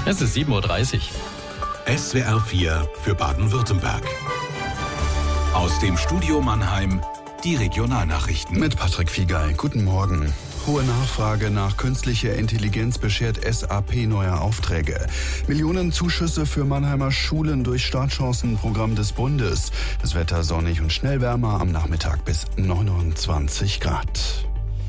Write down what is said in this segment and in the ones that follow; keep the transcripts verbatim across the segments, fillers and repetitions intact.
Es ist sieben Uhr dreißig. S W R vier für Baden-Württemberg. Aus dem Studio Mannheim die Regionalnachrichten. Mit Patrick Fiegei. Guten Morgen. Hohe Nachfrage nach künstlicher Intelligenz beschert S A P neue Aufträge. Millionen Zuschüsse für Mannheimer Schulen durch Startchancenprogramm des Bundes. Das Wetter sonnig und schnell wärmer, am Nachmittag bis neunundzwanzig Grad.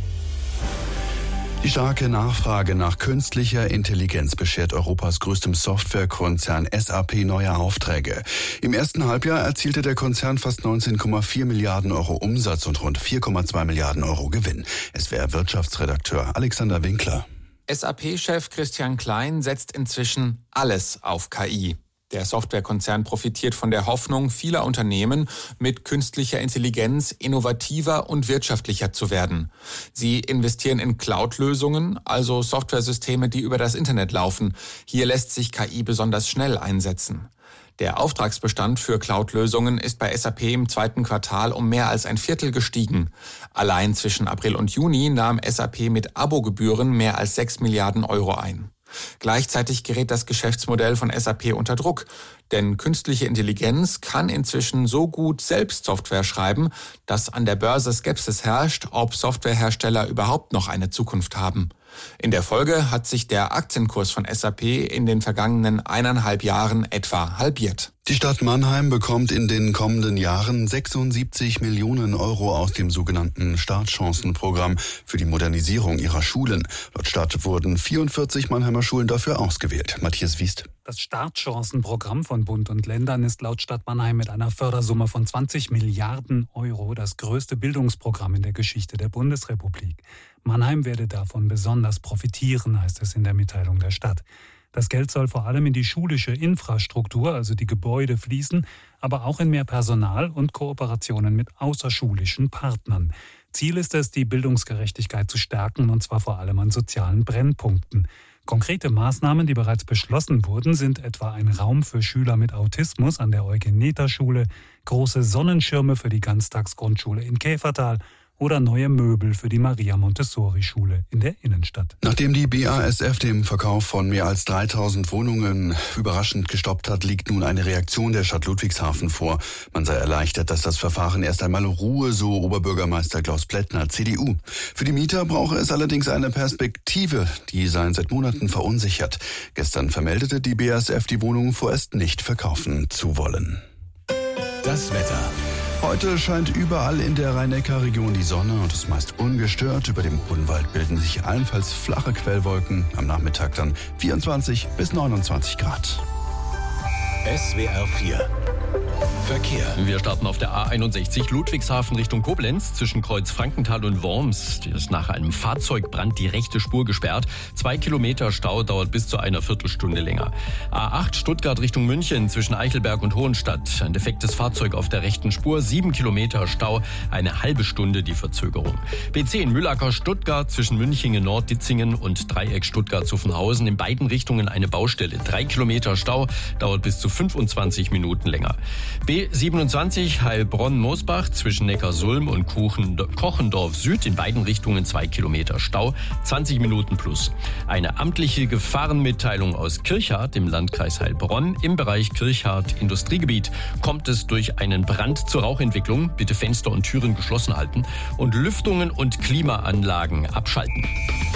Die starke Nachfrage nach künstlicher Intelligenz beschert Europas größtem Softwarekonzern S A P neue Aufträge. Im ersten Halbjahr erzielte der Konzern fast neunzehn Komma vier Milliarden Euro Umsatz und rund vier Komma zwei Milliarden Euro Gewinn. S W R-Wirtschaftsredakteur Alexander Winkler. S A P-Chef Christian Klein setzt inzwischen alles auf K I. Der Softwarekonzern profitiert von der Hoffnung vieler Unternehmen, mit künstlicher Intelligenz innovativer und wirtschaftlicher zu werden. Sie investieren in Cloud-Lösungen, also Softwaresysteme, die über das Internet laufen. Hier lässt sich K I besonders schnell einsetzen. Der Auftragsbestand für Cloud-Lösungen ist bei S A P im zweiten Quartal um mehr als ein Viertel gestiegen. Allein zwischen April und Juni nahm S A P mit Abogebühren mehr als sechs Milliarden Euro ein. Gleichzeitig gerät das Geschäftsmodell von S A P unter Druck, denn künstliche Intelligenz kann inzwischen so gut selbst Software schreiben, dass an der Börse Skepsis herrscht, ob Softwarehersteller überhaupt noch eine Zukunft haben. In der Folge hat sich der Aktienkurs von S A P in den vergangenen eineinhalb Jahren etwa halbiert. Die Stadt Mannheim bekommt in den kommenden Jahren sechsundsiebzig Millionen Euro aus dem sogenannten Startchancenprogramm für die Modernisierung ihrer Schulen. Laut Stadt wurden vierundvierzig Mannheimer Schulen dafür ausgewählt. Matthias Wiest. Das Startchancenprogramm von Bund und Ländern ist laut Stadt Mannheim mit einer Fördersumme von zwanzig Milliarden Euro das größte Bildungsprogramm in der Geschichte der Bundesrepublik. Mannheim werde davon besonders profitieren, heißt es in der Mitteilung der Stadt. Das Geld soll vor allem in die schulische Infrastruktur, also die Gebäude, fließen, aber auch in mehr Personal und Kooperationen mit außerschulischen Partnern. Ziel ist es, die Bildungsgerechtigkeit zu stärken, und zwar vor allem an sozialen Brennpunkten. Konkrete Maßnahmen, die bereits beschlossen wurden, sind etwa ein Raum für Schüler mit Autismus an der Eugen-Neta-Schule, große Sonnenschirme für die Ganztagsgrundschule in Käfertal oder neue Möbel für die Maria-Montessori-Schule in der Innenstadt. Nachdem die B A S F den Verkauf von mehr als dreitausend Wohnungen überraschend gestoppt hat, liegt nun eine Reaktion der Stadt Ludwigshafen vor. Man sei erleichtert, dass das Verfahren erst einmal Ruhe, so Oberbürgermeister Klaus Plättner, C D U. Für die Mieter brauche es allerdings eine Perspektive, die seien seit Monaten verunsichert. Gestern vermeldete die B A S F, die Wohnungen vorerst nicht verkaufen zu wollen. Das Wetter. Heute scheint überall in der Rhein-Neckar-Region die Sonne und ist meist ungestört. Über dem Odenwald bilden sich allenfalls flache Quellwolken. Am Nachmittag dann vierundzwanzig bis neunundzwanzig Grad. S W R vier Verkehr. Wir starten auf der A einundsechzig Ludwigshafen Richtung Koblenz zwischen Kreuz Frankenthal und Worms. Die ist nach einem Fahrzeugbrand die rechte Spur gesperrt. Zwei Kilometer Stau, dauert bis zu einer Viertelstunde länger. A acht Stuttgart Richtung München zwischen Eichelberg und Hohenstadt. Ein defektes Fahrzeug auf der rechten Spur. Sieben Kilometer Stau, eine halbe Stunde die Verzögerung. B zehn Mühlacker Stuttgart zwischen Münchingen Nord, Ditzingen und Dreieck Stuttgart-Zuffenhausen. In beiden Richtungen eine Baustelle. Drei Kilometer Stau, dauert bis zu fünfundzwanzig Minuten länger. B siebenundzwanzig Heilbronn-Mosbach zwischen Neckarsulm und Kochendorf Süd. In beiden Richtungen zwei Kilometer Stau, zwanzig Minuten plus. Eine amtliche Gefahrenmitteilung aus Kirchhardt im Landkreis Heilbronn. Im Bereich Kirchhardt Industriegebiet kommt es durch einen Brand zur Rauchentwicklung. Bitte Fenster und Türen geschlossen halten und Lüftungen und Klimaanlagen abschalten.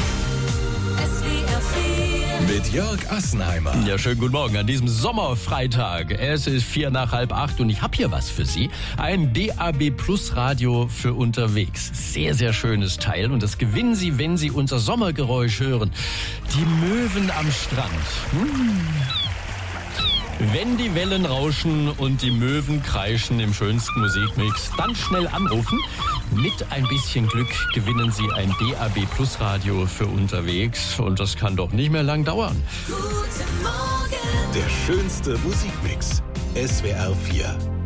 Mit Jörg Assenheimer. Ja, schönen guten Morgen an diesem Sommerfreitag. Es ist vier nach halb acht und ich habe hier was für Sie. Ein D A B Plus Radio für unterwegs. Sehr, sehr schönes Teil und das gewinnen Sie, wenn Sie unser Sommergeräusch hören. Die Möwen am Strand. Hm. Wenn die Wellen rauschen und die Möwen kreischen im schönsten Musikmix, dann schnell anrufen. Mit ein bisschen Glück gewinnen Sie ein D A B Plus Radio für unterwegs. Und das kann doch nicht mehr lang dauern. Guten Morgen. Der schönste Musikmix. S W R vier.